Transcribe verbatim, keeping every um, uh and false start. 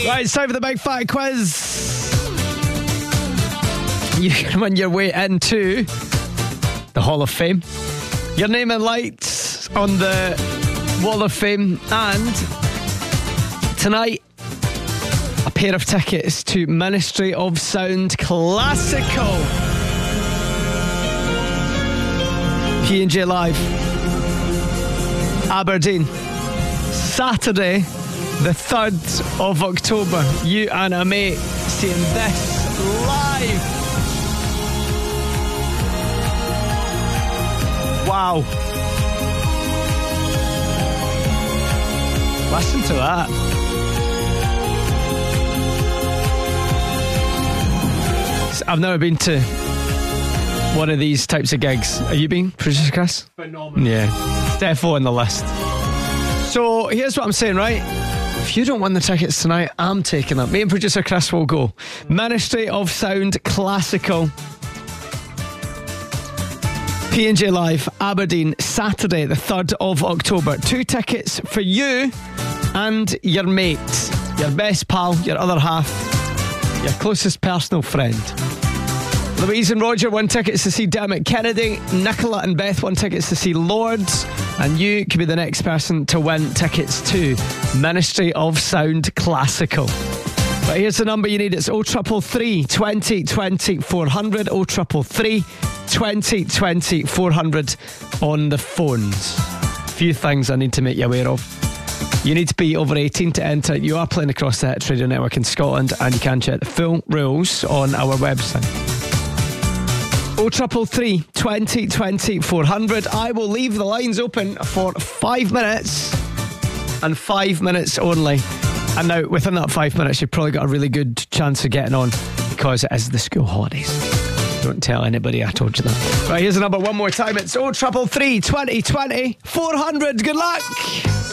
Right, it's time for the big fat quiz. You can win your way into the Hall of Fame. Your name and lights on the Wall of Fame. And tonight, a pair of tickets to Ministry of Sound Classical. P and J Live, Aberdeen, Saturday the third of October. You and a mate seeing this live. Wow. Listen to that. I've never been to one of these types of gigs. Have you been, producer Chris? Phenomenal. Yeah, defo on the list. So here's what I'm saying, right? If you don't win the tickets tonight, I'm taking them. Me and producer Chris will go. Ministry of Sound Classical, P and J Live, Aberdeen, Saturday the third of October. Two tickets for you and your mate, your best pal, your other half, your closest personal friend. Louise and Roger won tickets to see Dermot Kennedy. Nicola and Beth won tickets to see Lords. And you could be the next person to win tickets to Ministry of Sound Classical. But here's the number you need. It's oh three three, twenty, twenty, four hundred. oh three three, twenty, twenty, four hundred on the phones. A few things I need to make you aware of. You need to be over eighteen to enter. You are playing across the Hits Radio Network in Scotland, and you can check the full rules on our website. oh three three, twenty, twenty, four hundred. I will leave the lines open for five minutes and five minutes only. And now, within that five minutes, you've probably got a really good chance of getting on because it is the school holidays. Don't tell anybody I told you that. Right, here's the number one more time. It's oh three three, twenty, twenty, four hundred. Good luck.